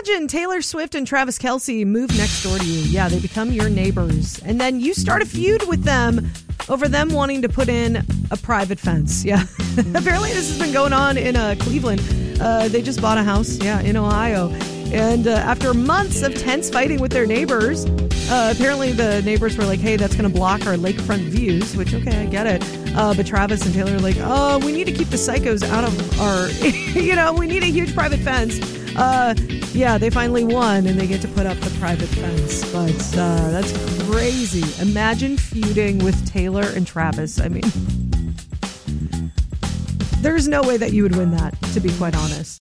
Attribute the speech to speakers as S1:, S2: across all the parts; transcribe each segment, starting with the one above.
S1: imagine Taylor Swift and Travis Kelce move next door to you. Yeah, they become your neighbors. And then you start a feud with them over them wanting to put in a private fence. Yeah. Apparently this has been going on in Cleveland. They just bought a house, in Ohio. And after months of tense fighting with their neighbors, apparently the neighbors were like, hey, that's going to block our lakefront views, which, okay, I get it. But Travis and Taylor are like, oh, we need to keep the psychos out of our, we need a huge private fence. They finally won and they get to put up the private fence. But that's crazy. Imagine feuding with Taylor and Travis. I mean, there's no way that you would win that, to be quite honest.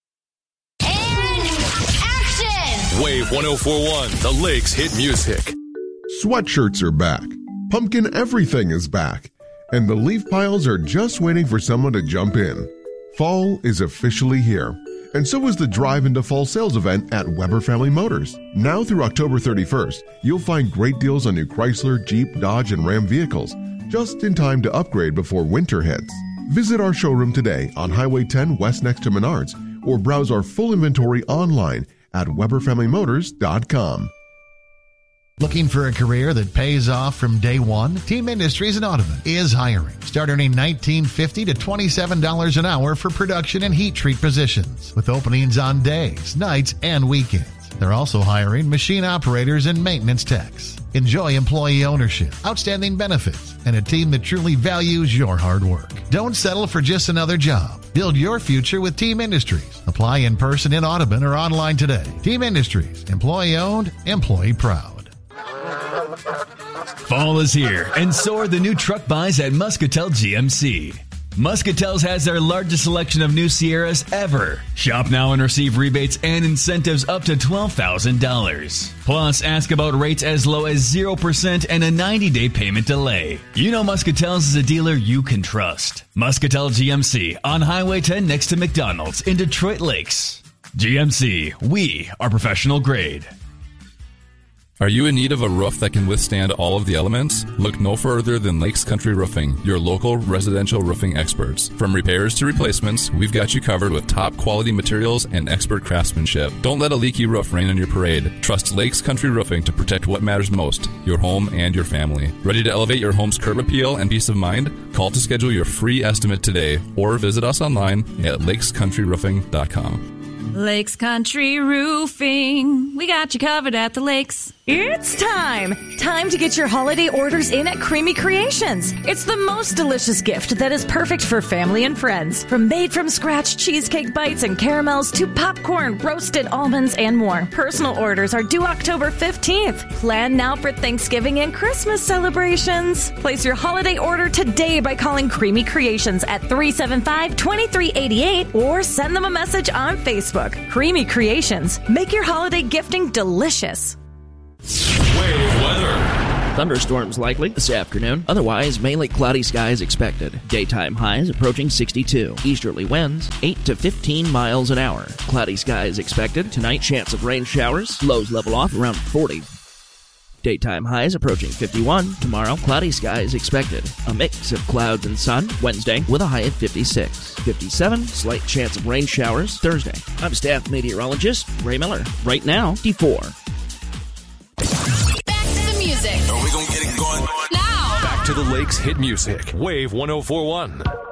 S2: Wave 104.1, the Lakes hit music.
S3: Sweatshirts are back. Pumpkin everything is back. And the leaf piles are just waiting for someone to jump in. Fall is officially here. And so is the Drive into Fall sales event at Weber Family Motors. Now through October 31st, you'll find great deals on new Chrysler, Jeep, Dodge, and Ram vehicles, just in time to upgrade before winter hits. Visit our showroom today on Highway 10 West next to Menards, or browse our full inventory online at WeberFamilyMotors.com.
S4: Looking for a career that pays off from day one? Team Industries in Audubon is hiring. Start earning $19.50 to $27 an hour for production and heat treat positions, with openings on days, nights, and weekends. They're also hiring machine operators and maintenance techs. Enjoy employee ownership, outstanding benefits, and a team that truly values your hard work. Don't settle for just another job. Build your future with Team Industries. Apply in person in Audubon or online today. Team Industries, employee-owned, employee-proud.
S5: Fall is here, and so are the new truck buys at Muscatel GMC. Muscatels has their largest selection of new Sierras ever. Shop now and receive rebates and incentives up to $12,000. Plus, ask about rates as low as 0% and a 90-day payment delay. You know Muscatels is a dealer you can trust. Muscatel GMC on Highway 10 next to McDonald's in Detroit Lakes. GMC, we are professional grade.
S2: Are you in need of a roof that can withstand all of the elements? Look no further than Lakes Country Roofing, your local residential roofing experts. From repairs to replacements, we've got you covered with top quality materials and expert craftsmanship. Don't let a leaky roof rain on your parade. Trust Lakes Country Roofing to protect what matters most, your home and your family. Ready to elevate your home's curb appeal and peace of mind? Call to schedule your free estimate today or visit us online at lakescountryroofing.com.
S6: Lakes Country Roofing. We got you covered at the lakes. It's time! Time to get your holiday orders in at Creamy Creations. It's the most delicious gift that is perfect for family and friends. From made-from-scratch cheesecake bites and caramels to popcorn, roasted almonds, and more. Personal orders are due October 15th. Plan now for Thanksgiving and Christmas celebrations. Place your holiday order today by calling Creamy Creations at 375-2388 or send them a message on Facebook. Creamy Creations. Make your holiday gifting delicious.
S2: Wave weather.
S7: Thunderstorms likely this afternoon. Otherwise, mainly cloudy skies expected. Daytime highs approaching 62. Easterly winds 8 to 15 miles an hour. Cloudy skies expected. Tonight, chance of rain showers. Lows level off around 40. Daytime highs approaching 51. Tomorrow, cloudy skies expected. A mix of clouds and sun. Wednesday, with a high of 56. 57, slight chance of rain showers. Thursday. I'm staff meteorologist Ray Miller. Right now, D4.
S8: Back to the music.
S2: Are we going to get it going?
S8: Now.
S2: Back to the Lakes hit music. Wave 104.1.